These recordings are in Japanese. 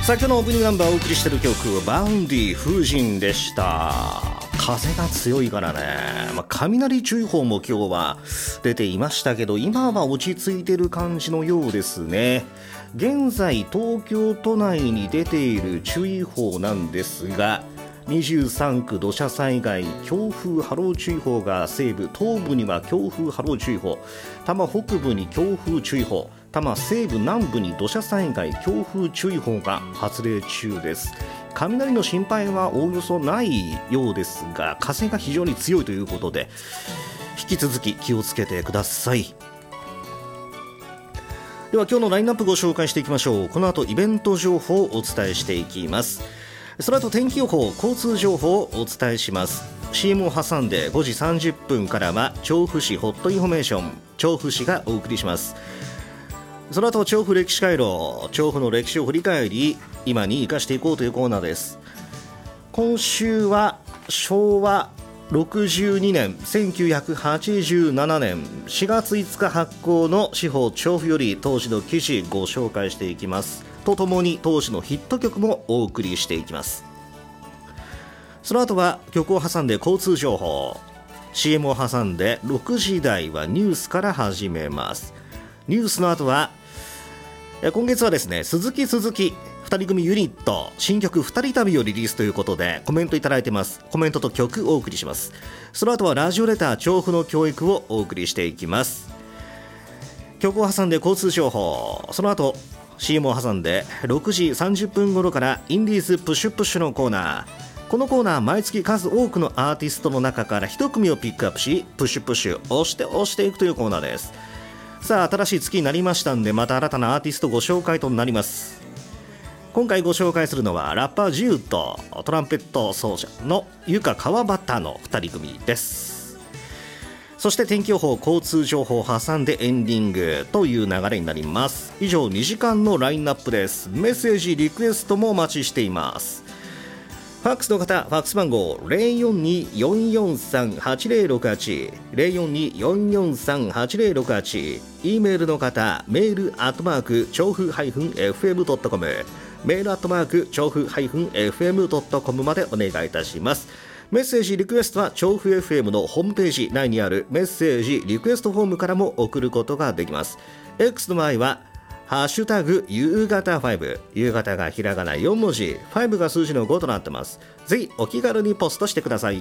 さあ今日のオープニングナンバーをお送りしている曲はバウンディ風神でした。風が強いからね、雷注意報も今日は出ていましたけど、今は落ち着いている感じのようですね。現在東京都内に出ている注意報なんですが、23区土砂災害強風波浪注意報が西部、東部には強風波浪注意報、多摩北部に強風注意報、多摩西部南部に土砂災害強風注意報が発令中です。雷の心配はおおよそないようですが、風が非常に強いということで引き続き気をつけてください。では今日のラインナップご紹介していきましょう。この後イベント情報をお伝えしていきます。その後天気予報、交通情報をお伝えします。 CM を挟んで5時30分からは調布市ホットインフォメーション、調布市がお送りします。その後調布歴史回路、調布の歴史を振り返り今に生かしていこうというコーナーです。今週は昭和62年1987年4月5日発行の司法調布より当時の記事ご紹介していきますとともに、当時のヒット曲もお送りしていきます。その後は曲を挟んで交通情報、 CM を挟んで6時台はニュースから始めます。ニュースの後は今月はですね、鈴木2人組ユニット新曲2人旅をリリースということでコメントいただいてます。コメントと曲をお送りします。その後はラジオレター調布の教育をお送りしていきます。曲を挟んで交通情報、その後 CM を挟んで6時30分頃からインディーズプッシュプッシュのコーナー。このコーナー毎月数多くのアーティストの中から一組をピックアップし、プッシュプッシュ押していくというコーナーです。さあ新しい月になりましたんで、また新たなアーティストご紹介となります。今回ご紹介するのはラッパージューとトランペット奏者のゆか川端の2人組です。そして天気予報、交通情報を挟んでエンディングという流れになります。以上2時間のラインナップです。メッセージリクエストもお待ちしています。ファックスの方、ファックス番号 042-443-8068 042-443-8068、 E メールの方、メール@調布-fm.com、 メール@調布-fm.com までお願いいたします。メッセージリクエストは調布 FM のホームページ内にあるメッセージリクエストフォームからも送ることができます。 X の場合はハッシュタグ夕方5、夕方がひらがな4文字、5が数字の5となってます。ぜひお気軽にポストしてください。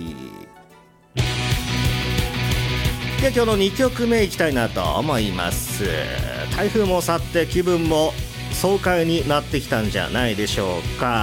では今日の2曲目いきたいなと思います。台風も去って気分も爽快になってきたんじゃないでしょうか。